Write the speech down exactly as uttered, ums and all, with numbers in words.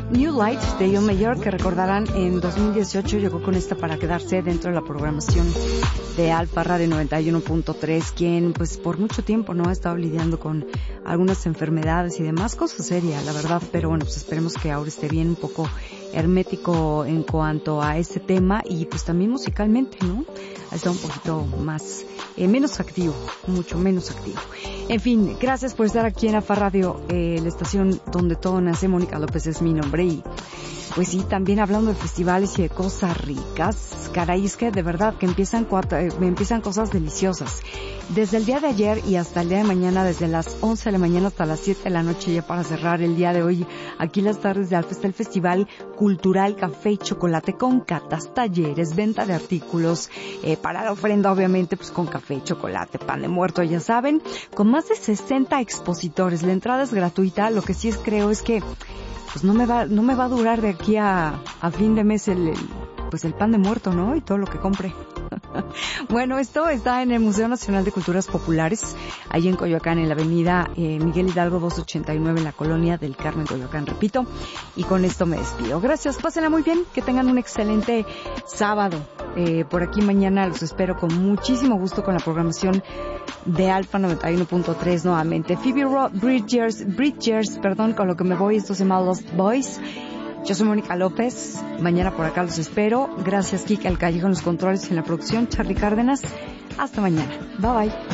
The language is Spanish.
New Light de John Mayer, que recordarán en dos mil dieciocho llegó con esta para quedarse dentro de la programación de Alfa Radio noventa y uno punto tres, quien pues por mucho tiempo no ha estado lidiando con algunas enfermedades y demás, cosas serias, la verdad, pero bueno, pues esperemos que ahora esté bien, un poco hermético en cuanto a ese tema y pues también musicalmente, ¿no? Ha estado un poquito más, eh, menos activo, mucho menos activo. En fin, gracias por estar aquí en Alfa Radio, eh, la estación donde todo nace. Mónica López es mi nombre y pues sí, también hablando de festivales y de cosas ricas, caray, es que de verdad que empiezan cuatro, eh, empiezan cosas deliciosas. Desde el día de ayer y hasta el día de mañana, desde las once de la mañana hasta las siete de la noche, ya para cerrar el día de hoy, aquí las tardes de Alfa está el Festival Cultural Café y Chocolate con catas, talleres, venta de artículos, eh, para la ofrenda obviamente pues con café, chocolate, pan de muerto, ya saben, con más de sesenta expositores. La entrada es gratuita, lo que sí es creo es que pues no me va, no me va a durar de aquí a, a fin de mes el, el, pues el pan de muerto, ¿no? Y todo lo que compre. Bueno, esto está en el Museo Nacional de Culturas Populares, ahí en Coyoacán, en la avenida eh, Miguel Hidalgo doscientos ochenta y nueve, en la colonia del Carmen, Coyoacán, repito. Y con esto me despido. Gracias, pásenla muy bien, que tengan un excelente sábado. Eh, por aquí mañana los espero con muchísimo gusto con la programación de Alfa noventa y uno punto tres nuevamente. Phoebe Ro- Bridgers, Bridgers, perdón, con lo que me voy, esto se llama Lost Boys. Yo soy Mónica López, mañana por acá los espero. Gracias, Kika El Callejo en los controles y en la producción, Charly Cárdenas. Hasta mañana. Bye bye.